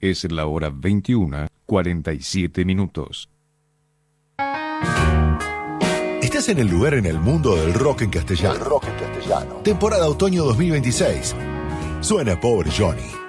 Es la hora 21:47. Estás en el lugar en el mundo del rock en castellano. Temporada otoño 2026. Suena Pobre Johnny.